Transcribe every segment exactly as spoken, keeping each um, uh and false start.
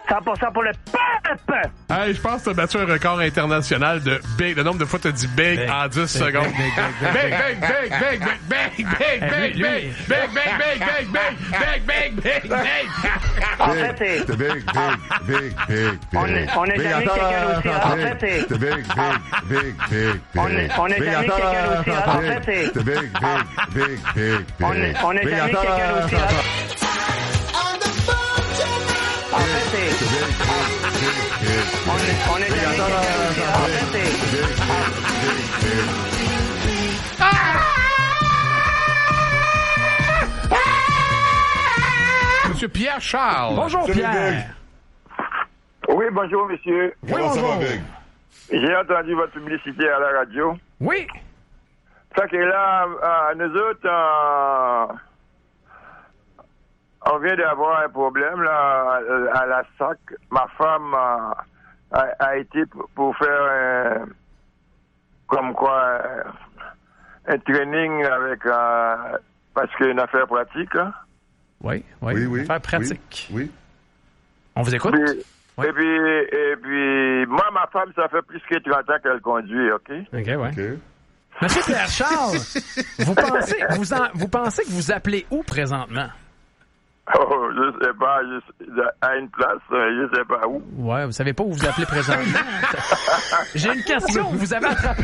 cent pour cent pour le peuple! Hey, je pense que tu as battu un record international de big. Le nombre de fois que tu as dit big, big en dix big, secondes. Big, big, big, big, big, big, big, big, big, big, big, big, big, big, big, big, big, big, big. En fait, c'est... C'est big, big, big, big, On est, on est jamais quelqu'un aussi. En fait, c'est... C'est big, big, big, big, On est, on est jamais quelqu'un aussi. En fait, c'est... C'est big, big, big, big, On est, on est jamais quelqu'un aussi. En fait, c'est... On est, on est jamais quelqu'un aussi. En fait, c'est... Monsieur Pierre Charles. Bonjour, Salut, Pierre. Big. Oui, bonjour, monsieur. Oui, Comment ça va, bonjour. Big? J'ai entendu votre publicité à la radio. Oui. Fait que là, euh, nous autres, euh, on vient d'avoir un problème là à la S A C. Ma femme euh, a, a été pour, pour faire un, comme quoi euh, un training avec euh, parce qu'il y a une affaire pratique. Hein. Oui, oui. Oui, oui. Faire pratique. Oui. On vous écoute? Puis, Oui. Et puis, et puis, moi, ma femme, ça fait plus que trente ans qu'elle conduit, OK? OK, ouais. OK. Monsieur Pierre Charles, vous pensez, vous, en, vous pensez que vous appelez où présentement? Oh, je sais pas, je, à une place, je sais pas où. Ouais, vous savez pas où vous appelez présentement. J'ai une question. Vous avez attrapé.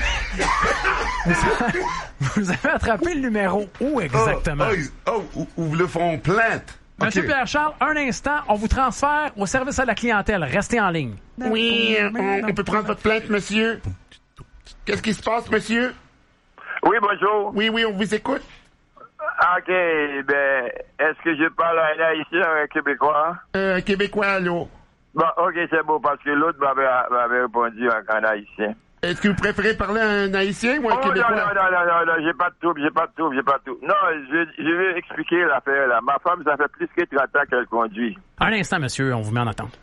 Vous avez attrapé le numéro où exactement? Oh, oh, oh, où, où le font plainte. Monsieur OK. Pierre Charles, un instant, on vous transfère au service à la clientèle. Restez en ligne. Oui, on, on peut prendre votre plainte, monsieur. Qu'est-ce qui se passe, monsieur? Oui, bonjour. Oui, oui, on vous écoute. OK, ben, est-ce que je parle à un Haïtien ou un Québécois? Euh, Québécois, là. Bon, OK, c'est beau, parce que l'autre m'avait, m'avait répondu en, en Haïtien. Est-ce que vous préférez parler à un Haïtien ou un Oh, non, Québécois? non, non, non, non, non, j'ai pas de trouble, j'ai pas de trouble, j'ai pas de trouble. Non, je, je vais expliquer l'affaire, là. Ma femme, ça fait plus que trente ans qu'elle conduit. Un instant, monsieur, on vous met en attente.